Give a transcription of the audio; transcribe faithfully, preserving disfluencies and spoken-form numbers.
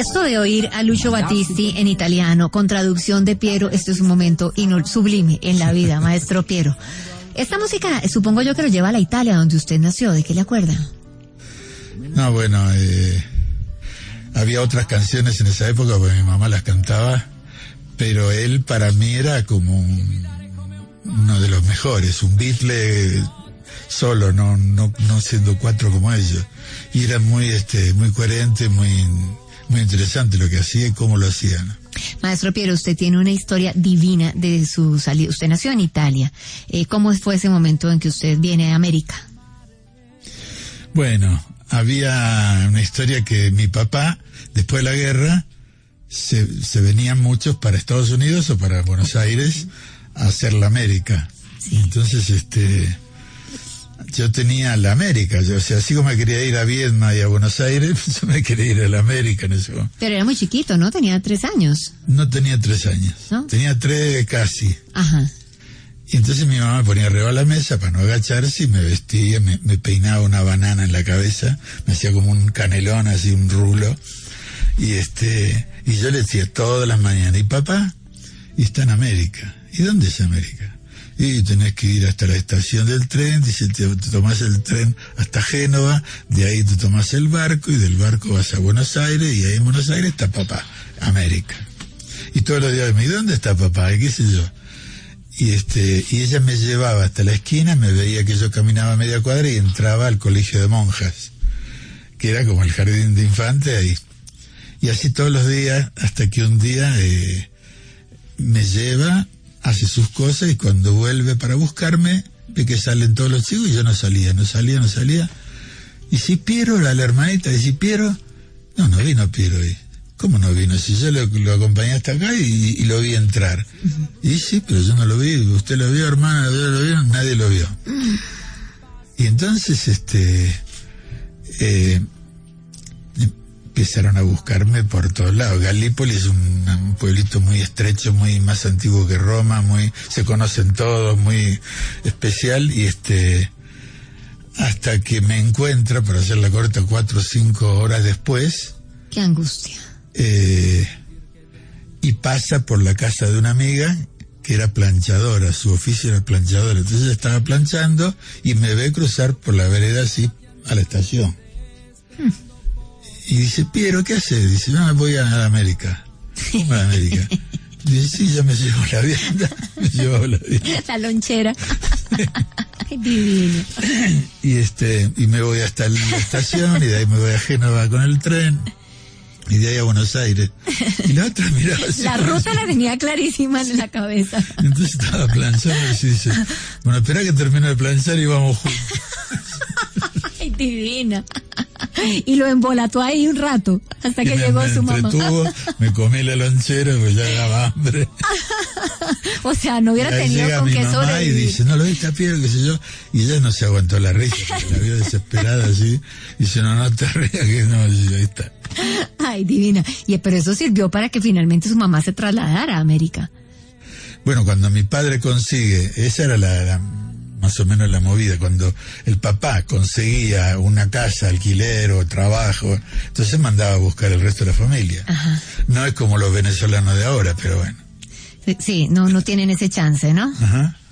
Esto de oír a Lucio Battisti en italiano, con traducción de Piero, esto es un momento inol- sublime en la vida, maestro Piero. Esta música, supongo yo que lo lleva a la Italia, donde usted nació, ¿de qué le acuerda? No, bueno, eh, había otras canciones en esa época, porque mi mamá las cantaba, pero él para mí era como un, uno de los mejores, un Beatle solo, no, no, no siendo cuatro como ellos. Y era muy, este, muy coherente, muy... muy interesante lo que hacía y cómo lo hacía, ¿no? Maestro Piero, usted tiene una historia divina de su salida. Usted nació en Italia. Eh, ¿Cómo fue ese momento en que usted viene a América? Bueno, había una historia que mi papá, después de la guerra, se, se venían muchos para Estados Unidos o para Buenos Aires a hacer la América. Sí. Entonces, este... yo tenía la América, yo, o sea, así como me quería ir a Viedma y a Buenos Aires, yo me quería ir a la América en ese momento. Pero era muy chiquito, ¿no? Tenía tres años. No tenía tres años, ¿no? Tenía tres casi. Ajá. Y entonces mi mamá me ponía arriba de la mesa para no agacharse y me vestía, me, me peinaba una banana en la cabeza, me hacía como un canelón, así un rulo, y este, y yo le decía todas las mañanas, ¿y papá? Y está en América. ¿Y dónde es América? Y tenés que ir hasta la estación del tren, dice, te, te tomás el tren hasta Génova, de ahí te tomás el barco, y del barco vas a Buenos Aires, y ahí en Buenos Aires está papá, América. Y todos los días me, ¿y dónde está papá? Y qué sé yo. Y este, y ella me llevaba hasta la esquina, me veía que yo caminaba media cuadra y entraba al colegio de monjas, que era como el jardín de infantes ahí. Y así todos los días, hasta que un día eh, me lleva, hace sus cosas, y cuando vuelve para buscarme, ve que salen todos los chicos y yo no salía, no salía, no salía. Y si Piero, era la hermanita, y si Piero, no, no vino Piero hoy. ¿Cómo no vino? Si yo lo, lo acompañé hasta acá y, y lo vi entrar. Uh-huh. Y sí, pero yo no lo vi. ¿Usted lo vio, hermana? ¿Lo vio? ¿Lo vio? Nadie lo vio. Uh-huh. Y entonces, este, eh, empezaron a buscarme por todos lados. Galípoli es un, un pueblito muy estrecho, muy más antiguo que Roma, muy, se conocen todos, muy especial, y este, hasta que me encuentra, para hacer la corta, cuatro o cinco horas después. ¡Qué angustia! Eh, y pasa por la casa de una amiga que era planchadora, su oficio era planchadora, entonces ella estaba planchando y me ve cruzar por la vereda así a la estación. Hmm. Y dice, Piero, ¿qué haces? Dice, no, voy a América. ¿Cómo a América? Dice, sí, ya me llevo la vianda, me llevo la vianda. La lonchera. Divino. Y este, y me voy hasta la estación, y de ahí me voy a Génova con el tren, y de ahí a Buenos Aires. Y la otra miraba así. La ruta la tenía clarísima en la cabeza. Entonces estaba planchando y dice, bueno, espera que termine de planchar y vamos juntos. Ay, divina. Y lo embolató ahí un rato, hasta que me, llegó me su mamá. Me comí la lonchera, pues ya daba hambre. O sea, no hubiera tenido con qué sobrevivir. Y dice, no lo viste a Piero, qué sé yo. Y ella no se aguantó la risa, porque la vio desesperada así. Y dice, no, no te rías, que no, y ahí está. Ay, divina. Y pero eso sirvió para que finalmente su mamá se trasladara a América. Bueno, cuando mi padre consigue, esa era la, la más o menos la movida, cuando el papá conseguía una casa, alquiler o trabajo, entonces mandaba a buscar el resto de la familia. Ajá. No es como los venezolanos de ahora, pero bueno. Sí, no, no tienen ese chance, ¿no? Ajá.